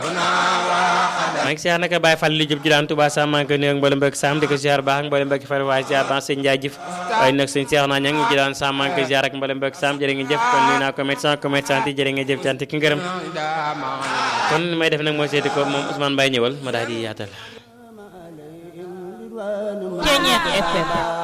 maa ngi siyaar naka Baye Fall li jëp ji daan Touba Sam maa ngi koy nuyu ak mboolem mbokk Sam di ko siyaar baax ak mboolem mbokk far waaye siyaar baax sëñ Ndiaye jëf waaye nag sëñ Cheikh naa ña ngi ji daan Sam maa ngi koy siyaar ak mboolem mbokk Sam jërë ngeen jëf kon nuyu naa commerçant yi jërë ngeen jëf cant ki ngërëm kon may def nag moo seeti ko moom Ousmane Mbaye ñëwal ma daal di yaatal